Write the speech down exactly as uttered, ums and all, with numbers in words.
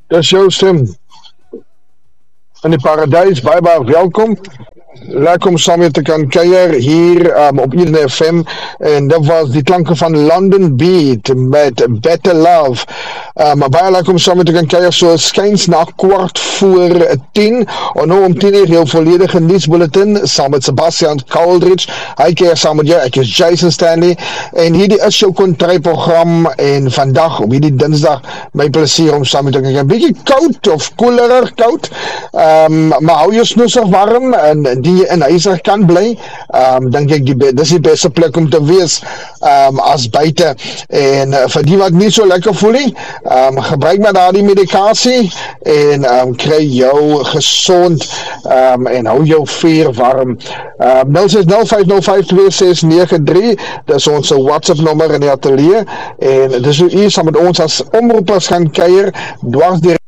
Dis jou stem in die paradijs, baie baie welkom. Lekker om saam mee te kan kuier hier um, op Eden F M en dit was die klanke van London Beat met Better Love. Um, baie lekker om saam mee te kan kuier so skyns na kwart voor tien en nou om tien uur heel volledige nuusbulletin saam met Sebastian Kaldridge. Hy keer saam met jou, ek is Jason Stanley en hierdie is jou kontryprogram en vandag op hierdie dinsdag my plesier om saam met te kan kuier. Bietjie koud of koelerer koud, um, maar hou jou snoesig warm en die in huisig kan bly, um, denk ek die, dis die beste plek om te wees um, as buite en uh, vir die wat nie so lekker voel nie, um, gebruik maar daar die medikasie en um, kry jou gezond um, en hou jou vuur warm. um, nul ses nul vyf nul vyf twee ses nege drie, dis ons WhatsApp nommer in die atelier en dis hoe u saam met ons as omroepers gaan kuier dwars die